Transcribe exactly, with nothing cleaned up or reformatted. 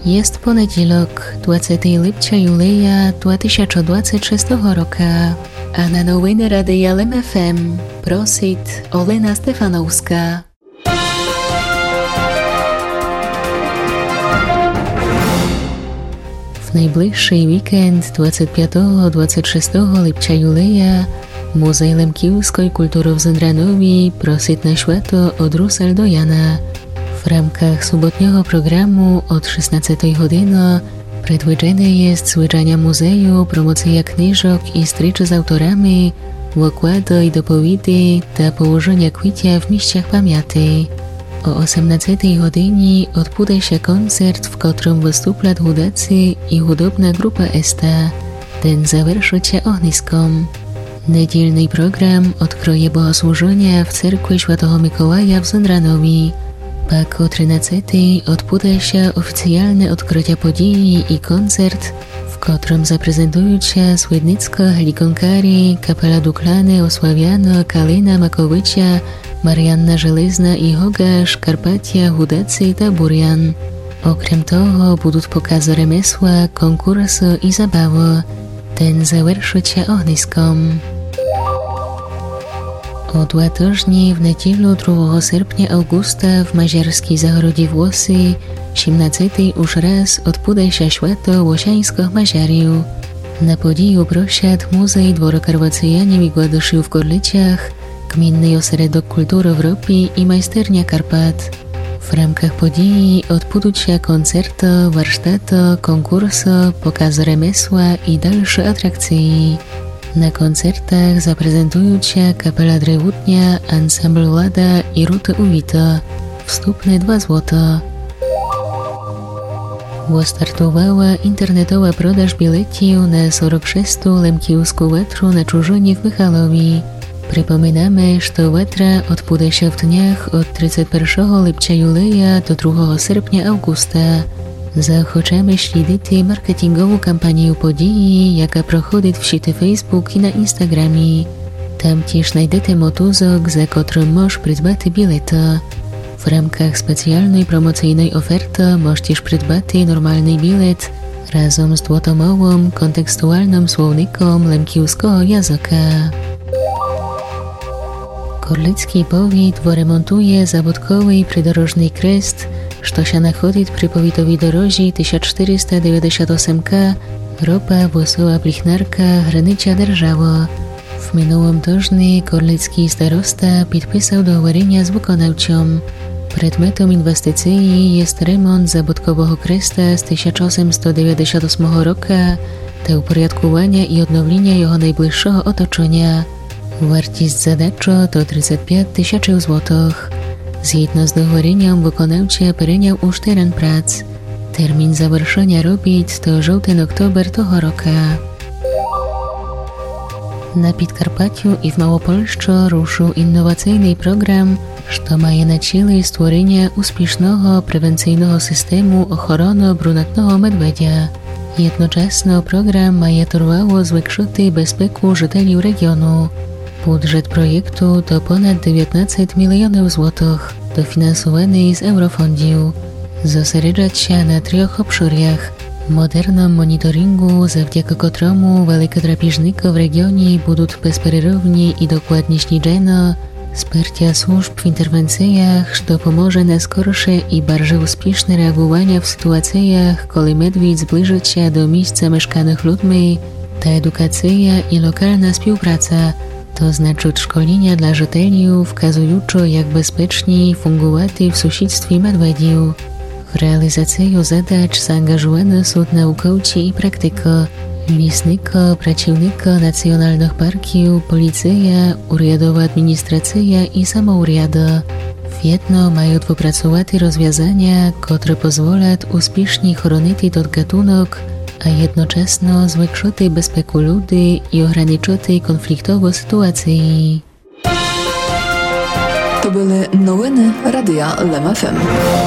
Jest poniedziałek, dwudziestego lipca juleja dwa tysiące dwudziestego szóstego roku, a na nowiny Radia L M F M prosit Olena Stefanowska. W najbliższy weekend dwudziestego piątego do dwudziestego szóstego lipca juleja Muzej Lemkівської kultury w Zendranowi prosit na święto od Rusal do Jana. W ramkach sobotniego programu od szesnastej godziny predwiedzone jest zwiedzanie muzeju, promocja książek i stryczy z autorami, wykłady i dopowiedzi ta położenia kwicia w miejscach pamięci. O osiemnastej godzinie odbędzie się koncert, w którym wystąpią hudacy i hudobna grupa Esta. Ten zaвершить się ogniskom. Niedzielny program odkryje bogosłużenia w cerkwi Świętego Mikołaja w Zendranowi. Pak o trzynastej odbędzie się oficjalne odkrycie podii i koncert, w którym zaprezentują się Swidnicko, Helikonkari, Kapela Duklany, Osławiano, Kalina, Makowicia, Marianna Żelezna i Hogasz, Karpatia, Hudacy i Burian. Okrem toho będą pokazy remesła, konkursy i zabawy. Ten zaвершить się ogniskom. O dwa tygodnie w niedzielę drugiego sierpnia Augusta w Maziarskiej Zagrodzie Włosy siedemnastej już raz odbędzie się święto łosiańskich Maziariów. Na podiju prosiad Muzej Dworokarwacjanów i Gładyszów w Gorlicach, Gminny Ośrodek Kultury Europy i Majsternia Karpat. W ramkach podii odbędą się koncerty, warsztaty, konkursy, pokazy remesła i dalsze atrakcje. Na koncertach zaprezentują się Kapela Drewutnia, Ansambl Lada i Ruty Uwita. Wstupne dwa złote. Wystartowała internetowa podaż biletów na czterdzieści sześć Lemkівську wetrę na Czurzynie w Michalowi. Przypominamy, że wetra odbędzie się w dniach od trzydziestego pierwszego lipca juleja do drugiego sierpnia Augusta. Zachęcamy śledzić marketingową kampanię podii, jaka prochodzi w sieci Facebook i na Instagramie. Tam też znajdziecie motuzok, za którym możesz przydbać bilety. W ramkach specjalnej promocyjnej oferty możesz przydbać normalny bilet razem z dwutomowym kontekstualnym słownikiem lemkівського języka. Korlicki powiat wyremontuje zabytkowy przydrożny krest, co się nachodzi przy powiatowej drodze tysiąc czterysta dziewięćdziesiąt osiem K, ropa Wesoła Plichnarka, Granicza Dzierżawa. W minionym tygodniu korlicki starosta podpisał dohoworzenie z wykonawcą. Przedmiotem inwestycji jest remont zabytkowego kresta z tysiąc osiemset dziewięćdziesiąt ósmego roku, te uporządkowania i odnowienia jego najbliższego otoczenia. Wartość zadacza to trzydzieści pięć tysięcy złotych. Zgodnie z dohoworeniem wykonawca pełnił już teren prac. Termin zaвершenia robić to żółty oktober tego roku. Na Podkarpaciu i w Małopolsce ruszył innowacyjny program, co ma na celu stworzenie uspiesznego prewencyjnego systemu ochrony brunatnego medwedzia. Jednocześnie program ma trwało zwiększyć bezpiekę życieli regionu. Budżet projektu to ponad dziewiętnaście milionów złotych, dofinansowany z eurofondów. Zosiedzieć się na trzech obszarach: modernym monitoringu, zawdzięki któremu wielkie drapieżniki w regionie będą bezprzerwnie i dokładnie śledzone, wsparcia służb w interwencjach, co pomoże na skorsze i bardziej uspieszne reagowanie w sytuacjach, kiedy medwiedź zbliży się do miejsca mieszkanych ludźmi, ta edukacja i lokalna współpraca, to znaczy szkolenia dla życieli, wskazujące jak bezpiecznie fungować w sąsiedztwie medwedzi. W realizację zadań zaangażowani są naukowcy i praktycy, leśnicy, pracownicy nacjonalnych parków, policja, urządowa administracja i samourządy. W jedno mają wypracować rozwiązania, które pozwolą uspiesznie chronić ten gatunek, a jednocześnie zwiększyć bezpiekę ludzi i ograniczyć konfliktowe sytuacje. To były nowiny Radia L M F M.